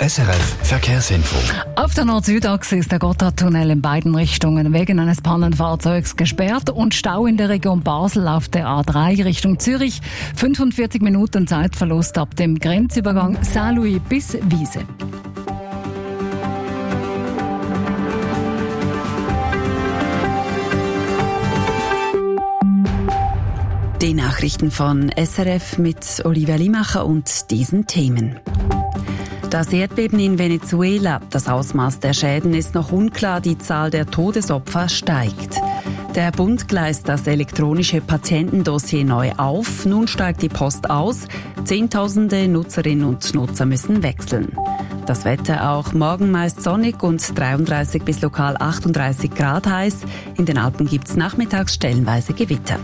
SRF Verkehrsinfo. Auf der Nord-Süd-Achse ist der Gotthardtunnel in beiden Richtungen wegen eines Pannenfahrzeugs gesperrt und Stau in der Region Basel auf der A3 Richtung Zürich. 45 Minuten Zeitverlust ab dem Grenzübergang Saint-Louis bis Wiese. Die Nachrichten von SRF mit Olivia Limacher und diesen Themen. Das Erdbeben in Venezuela. Das Ausmaß der Schäden ist noch unklar, die Zahl der Todesopfer steigt. Der Bund gleist das elektronische Patientendossier neu auf. Nun steigt die Post aus. Zehntausende Nutzerinnen und Nutzer müssen wechseln. Das Wetter auch morgen meist sonnig und 33 bis lokal 38 Grad heiß. In den Alpen gibt es nachmittags stellenweise Gewitter.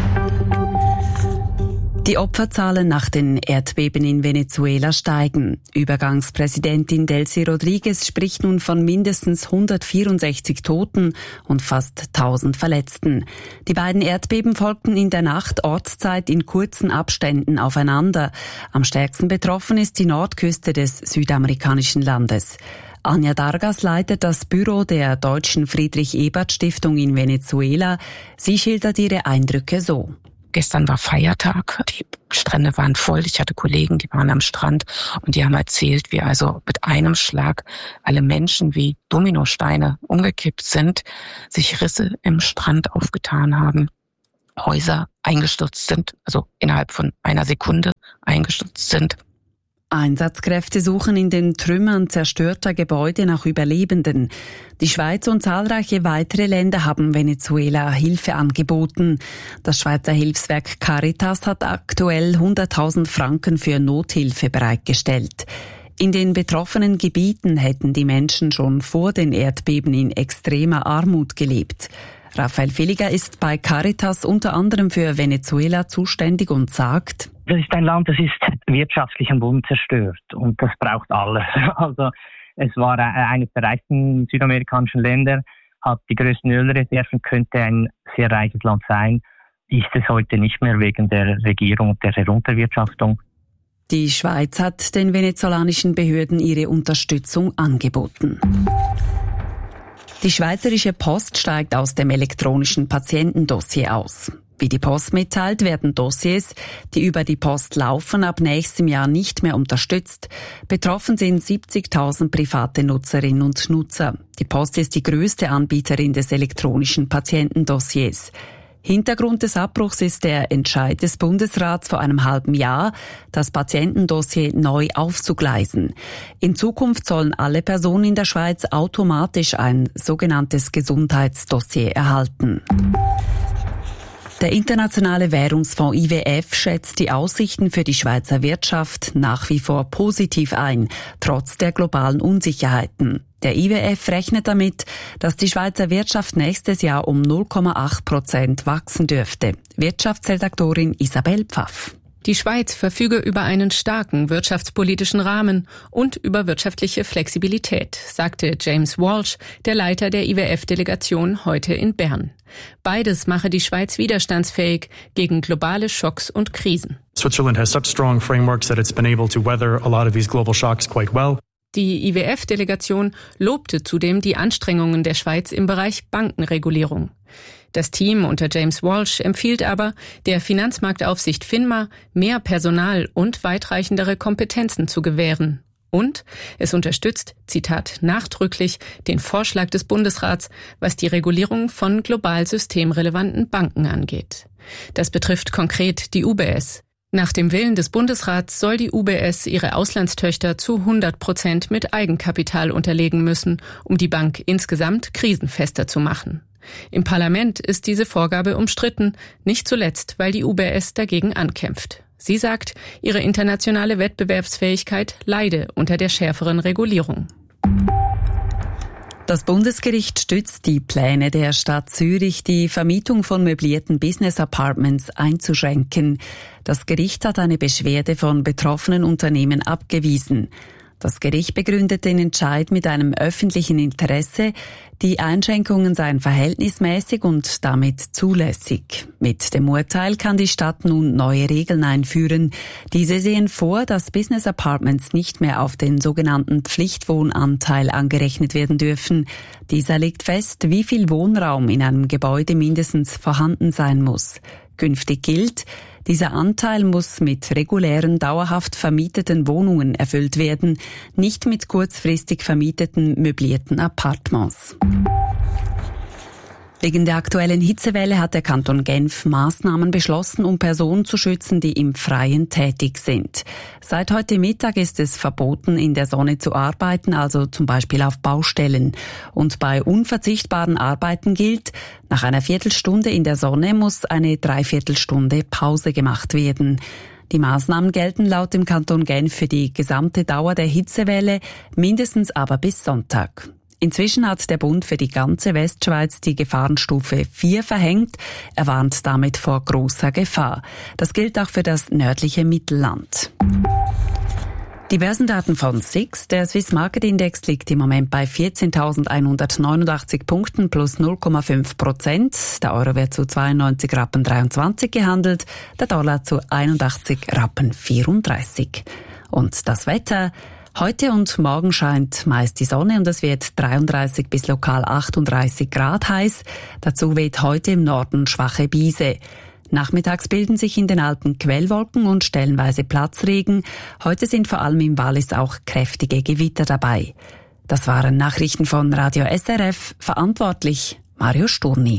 Die Opferzahlen nach den Erdbeben in Venezuela steigen. Übergangspräsidentin Delcy Rodriguez spricht nun von mindestens 164 Toten und fast 1000 Verletzten. Die beiden Erdbeben folgten in der Nacht Ortszeit in kurzen Abständen aufeinander. Am stärksten betroffen ist die Nordküste des südamerikanischen Landes. Anja Dargas leitet das Büro der Deutschen Friedrich-Ebert-Stiftung in Venezuela. Sie schildert ihre Eindrücke so. Gestern war Feiertag, die Strände waren voll. Ich hatte Kollegen, die waren am Strand und die haben erzählt, wie also mit einem Schlag alle Menschen wie Dominosteine umgekippt sind, sich Risse im Strand aufgetan haben, Häuser eingestürzt sind, also innerhalb von einer Sekunde eingestürzt sind. Einsatzkräfte suchen in den Trümmern zerstörter Gebäude nach Überlebenden. Die Schweiz und zahlreiche weitere Länder haben Venezuela Hilfe angeboten. Das Schweizer Hilfswerk Caritas hat aktuell 100.000 Franken für Nothilfe bereitgestellt. In den betroffenen Gebieten hätten die Menschen schon vor den Erdbeben in extremer Armut gelebt. Raphael Villiger ist bei Caritas unter anderem für Venezuela zuständig und sagt: Das ist ein Land, das ist wirtschaftlich am Boden zerstört und das braucht alles. Also es war eines der reichsten südamerikanischen Länder, hat die größten Ölreserven, könnte ein sehr reiches Land sein, ist es heute nicht mehr wegen der Regierung und der Herunterwirtschaftung. Die Schweiz hat den venezolanischen Behörden ihre Unterstützung angeboten. Die Schweizerische Post steigt aus dem elektronischen Patientendossier aus. Wie die Post mitteilt, werden Dossiers, die über die Post laufen, ab nächstem Jahr nicht mehr unterstützt. Betroffen sind 70.000 private Nutzerinnen und Nutzer. Die Post ist die größte Anbieterin des elektronischen Patientendossiers. Hintergrund des Abbruchs ist der Entscheid des Bundesrats vor einem halben Jahr, das Patientendossier neu aufzugleisen. In Zukunft sollen alle Personen in der Schweiz automatisch ein sogenanntes Gesundheitsdossier erhalten. Der Internationale Währungsfonds IWF schätzt die Aussichten für die Schweizer Wirtschaft nach wie vor positiv ein, trotz der globalen Unsicherheiten. Der IWF rechnet damit, dass die Schweizer Wirtschaft nächstes Jahr um 0,8% wachsen dürfte. Wirtschaftsredaktorin Isabel Pfaff. Die Schweiz verfüge über einen starken wirtschaftspolitischen Rahmen und über wirtschaftliche Flexibilität, sagte James Walsh, der Leiter der IWF-Delegation, heute in Bern. Beides mache die Schweiz widerstandsfähig gegen globale Schocks und Krisen. Switzerland has such strong frameworks that it's been able to weather a lot of these global shocks quite well. Die IWF-Delegation lobte zudem die Anstrengungen der Schweiz im Bereich Bankenregulierung. Das Team unter James Walsh empfiehlt aber, der Finanzmarktaufsicht FINMA mehr Personal und weitreichendere Kompetenzen zu gewähren. Und es unterstützt, Zitat, nachdrücklich den Vorschlag des Bundesrats, was die Regulierung von global systemrelevanten Banken angeht. Das betrifft konkret die UBS. Nach dem Willen des Bundesrats soll die UBS ihre Auslandstöchter zu 100% mit Eigenkapital unterlegen müssen, um die Bank insgesamt krisenfester zu machen. Im Parlament ist diese Vorgabe umstritten, nicht zuletzt, weil die UBS dagegen ankämpft. Sie sagt, ihre internationale Wettbewerbsfähigkeit leide unter der schärferen Regulierung. Das Bundesgericht stützt die Pläne der Stadt Zürich, die Vermietung von möblierten Business-Apartments einzuschränken. Das Gericht hat eine Beschwerde von betroffenen Unternehmen abgewiesen. Das Gericht begründet den Entscheid mit einem öffentlichen Interesse. Die Einschränkungen seien verhältnismäßig und damit zulässig. Mit dem Urteil kann die Stadt nun neue Regeln einführen. Diese sehen vor, dass Business Apartments nicht mehr auf den sogenannten Pflichtwohnanteil angerechnet werden dürfen. Dieser legt fest, wie viel Wohnraum in einem Gebäude mindestens vorhanden sein muss. Künftig gilt, dieser Anteil muss mit regulären, dauerhaft vermieteten Wohnungen erfüllt werden, nicht mit kurzfristig vermieteten, möblierten Appartements. Wegen der aktuellen Hitzewelle hat der Kanton Genf Maßnahmen beschlossen, um Personen zu schützen, die im Freien tätig sind. Seit heute Mittag ist es verboten, in der Sonne zu arbeiten, also zum Beispiel auf Baustellen. Und bei unverzichtbaren Arbeiten gilt, nach einer Viertelstunde in der Sonne muss eine Dreiviertelstunde Pause gemacht werden. Die Maßnahmen gelten laut dem Kanton Genf für die gesamte Dauer der Hitzewelle, mindestens aber bis Sonntag. Inzwischen hat der Bund für die ganze Westschweiz die Gefahrenstufe 4 verhängt. Er warnt damit vor großer Gefahr. Das gilt auch für das nördliche Mittelland. Die Börsendaten von SIX. Der Swiss Market Index liegt im Moment bei 14.189 Punkten plus 0,5%. Der Euro wird zu 92,23 Rappen gehandelt, der Dollar zu 81,34 Rappen. Und das Wetter. Heute und morgen scheint meist die Sonne und es wird 33 bis lokal 38 Grad heiß. Dazu weht heute im Norden schwache Brise. Nachmittags bilden sich in den Alpen Quellwolken und stellenweise Platzregen. Heute sind vor allem im Wallis auch kräftige Gewitter dabei. Das waren Nachrichten von Radio SRF. Verantwortlich Mario Sturni.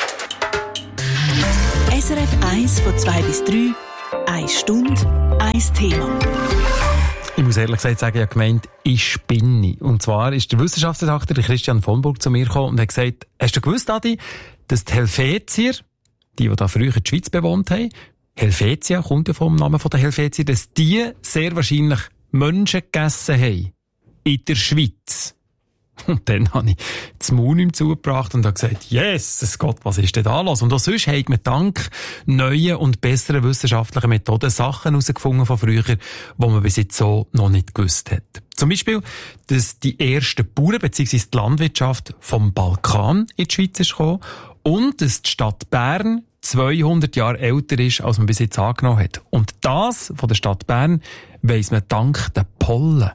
SRF 1 von 2 bis 3. 1 Stunde, 1 Thema. Ich muss ehrlich gesagt sagen, ich habe gemeint, ich spinne. Und zwar ist der Wissenschaftsredakteur Christian von Burg zu mir gekommen und hat gesagt, hast du gewusst, Adi, dass die Helvetier, die da früher die Schweiz bewohnt haben, Helvetia kommt ja vom Namen der Helvetier, dass die sehr wahrscheinlich Menschen gegessen haben. In der Schweiz. Und dann habe ich das Maul ihm zugebracht und habe gesagt, Jesus Gott, was ist denn da los? Und auch sonst haben wir dank neuen und besseren wissenschaftlichen Methoden Sachen herausgefunden von früher, die man bis jetzt so noch nicht gewusst hat. Zum Beispiel, dass die ersten Bauern bzw. die Landwirtschaft vom Balkan in die Schweiz ist gekommen und dass die Stadt Bern 200 Jahre älter ist, als man bis jetzt angenommen hat. Und das von der Stadt Bern weiss man dank der Pollen.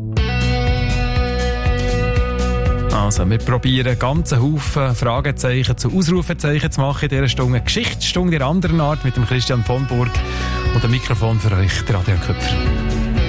Also, wir probieren einen ganzen Haufen Fragezeichen zu Ausrufezeichen zu machen in dieser Stunde. Eine Geschichtsstunde der anderen Art mit dem Christian von Burg und dem Mikrofon für euch, der Adrian Köpfer.